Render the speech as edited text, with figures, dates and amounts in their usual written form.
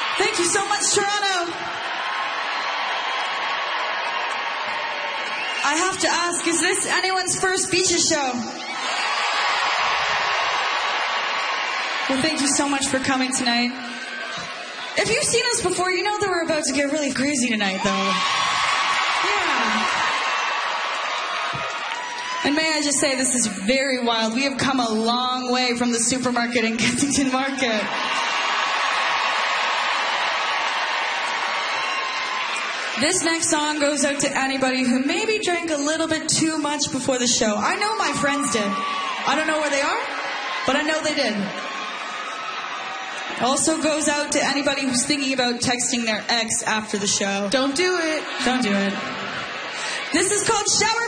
Thank you so much, Toronto. I have to ask, is this anyone's first Beaches show? Well, thank you so much for coming tonight. If you've seen us before, you know that we're about to get really crazy tonight, though. Yeah. And may I just say, this is very wild. We have come a long way from the supermarket in Kensington Market. This next song goes out to anybody who maybe drank a little bit too much before the show. I know my friends did. I don't know where they are, but I know they did. Also goes out to anybody who's thinking about texting their ex after the show. Don't do it. Don't do it. This is called Shower